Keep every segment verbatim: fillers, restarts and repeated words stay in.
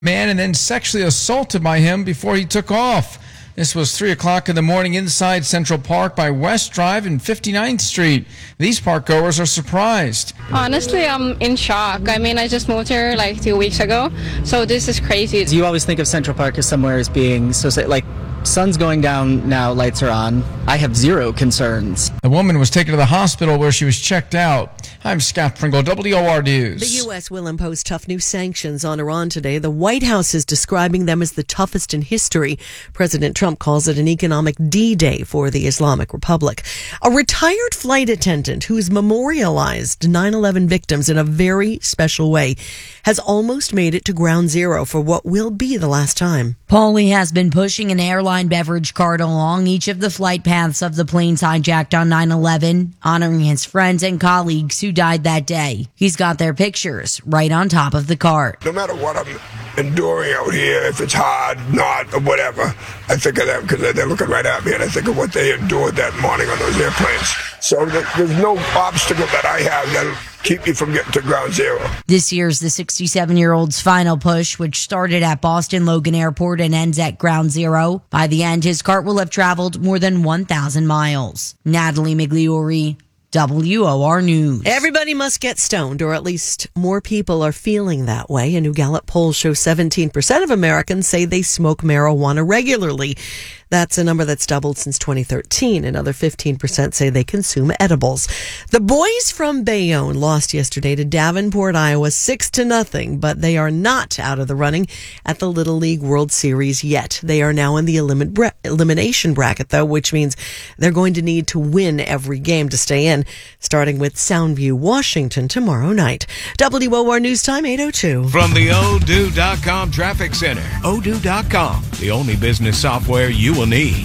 man and then sexually assaulted by him before he took off. This was three o'clock in the morning inside Central Park by West Drive and fifty-ninth Street. These park goers are surprised. Honestly, I'm in shock. I mean, I just moved here like two weeks ago, so this is crazy. Do you always think of Central Park as somewhere as being so, like, sun's going down now, lights are on. I have zero concerns. The woman was taken to the hospital where she was checked out. I'm Scott Pringle, W O R News. The U S will impose tough new sanctions on Iran today. The White House is describing them as the toughest in history. President Trump calls it an economic D-Day for the Islamic Republic. A retired flight attendant who's memorialized nine eleven victims in a very special way has almost made it to ground zero for what will be the last time. Paulie has been pushing an airline beverage cart along each of the flight paths of the planes hijacked on nine eleven, honoring his friends and colleagues who died that day. He's got their pictures right on top of the cart. No matter what I'm enduring out here, if it's hard, not, or whatever, I think of them because they're looking right at me, and I think of what they endured that morning on those airplanes. So there's no obstacle that I have that'll keep me from getting to ground zero. This year's the sixty-seven-year-old's final push, which started at Boston Logan Airport and ends at ground zero. By the end, his cart will have traveled more than one thousand miles. Natalie Migliori, W O R News. Everybody must get stoned, or at least more people are feeling that way. A new Gallup poll shows seventeen percent of Americans say they smoke marijuana regularly. That's a number that's doubled since twenty thirteen. Another fifteen percent say they consume edibles. The boys from Bayonne lost yesterday to Davenport, Iowa, six to nothing, but they are not out of the running at the Little League World Series yet. They are now in the elimin- bra- elimination bracket, though, which means they're going to need to win every game to stay in, starting with Soundview, Washington tomorrow night. W O R News Time, eight oh two. From the Odoo dot com Traffic Center, Odoo dot com, the only business software you will need.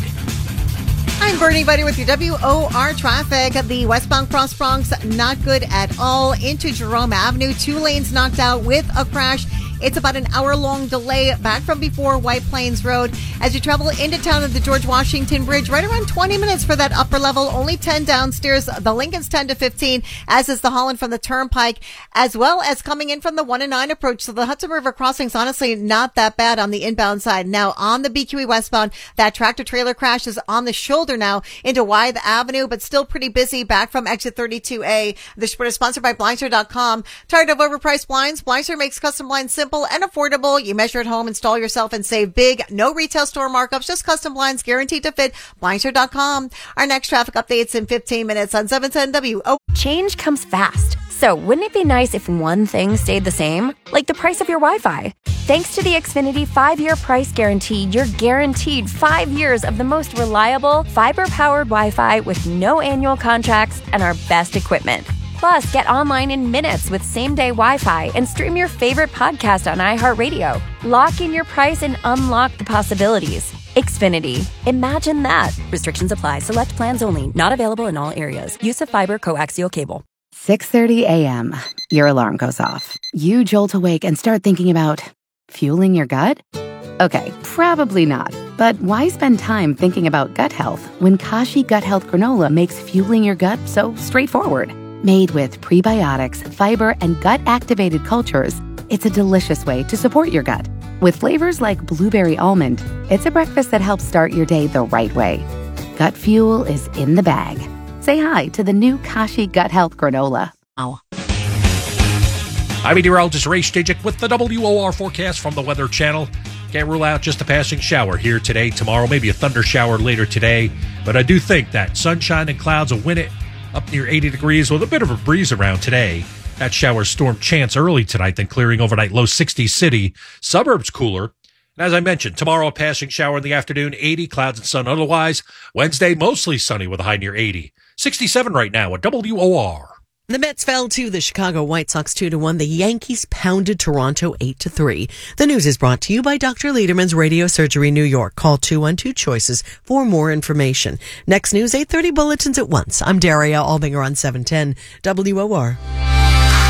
I'm Bernie Buddy with your W O R traffic. The westbound Cross Bronx, not good at all. Into Jerome Avenue, two lanes knocked out with a crash. It's about an hour-long delay back from before White Plains Road. As you travel into town at the George Washington Bridge, right around twenty minutes for that upper level, only ten downstairs. The Lincoln's ten to fifteen, as is the Holland from the Turnpike, as well as coming in from the one and nine approach. So the Hudson River crossing's honestly not that bad on the inbound side. Now, on the B Q E westbound, that tractor-trailer crash is on the shoulder now into Wythe Avenue, but still pretty busy back from exit thirty-two A. The report is sponsored by Blindstar dot com. Tired of overpriced blinds? Blindstar makes custom blinds simple and affordable. You measure at home, install yourself, and save big. No retail store markups, just custom blinds guaranteed to fit. Blindstar dot com. Our next traffic update's in fifteen minutes on seven ten W O. Change comes fast. So wouldn't it be nice if one thing stayed the same? Like the price of your Wi-Fi. Thanks to the Xfinity five-year price guarantee, you're guaranteed five years of the most reliable, fiber-powered Wi-Fi with no annual contracts and our best equipment. Plus, get online in minutes with same-day Wi-Fi and stream your favorite podcast on iHeartRadio. Lock in your price and unlock the possibilities. Xfinity. Imagine that. Restrictions apply. Select plans only. Not available in all areas. Use of fiber coaxial cable. six thirty a.m. Your alarm goes off. You jolt awake and start thinking about fueling your gut? Okay, probably not. But why spend time thinking about gut health when Kashi Gut Health Granola makes fueling your gut so straightforward? Made with prebiotics, fiber, and gut-activated cultures, it's a delicious way to support your gut. With flavors like blueberry almond, it's a breakfast that helps start your day the right way. Gut fuel is in the bag. Say hi to the new Kashi Gut Health Granola. I'm meteorologist Ray Stajic with the W O R forecast from the Weather Channel. Can't rule out just a passing shower here today, tomorrow, maybe a thunder shower later today. But I do think that sunshine and clouds will win it up near eighty degrees with a bit of a breeze around today. That shower storm chance early tonight, then clearing overnight, low sixty city. Suburbs cooler. And as I mentioned, tomorrow a passing shower in the afternoon, eighty, clouds and sun otherwise. Wednesday, mostly sunny with a high near eighty. sixty-seven right now at W O R. The Mets fell to the Chicago White Sox two to one. The Yankees pounded Toronto eight to three. The news is brought to you by Doctor Lederman's Radio Surgery New York. Call two one two choices for more information. Next news, eight thirty bulletins at once. I'm Daria Albinger on seven ten W O R.